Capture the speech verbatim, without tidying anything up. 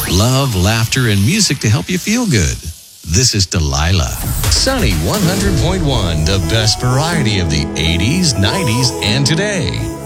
Love, laughter, and music to help you feel good. This is Delilah. Sunny one hundred point one, the best variety of the eighties, nineties, and today.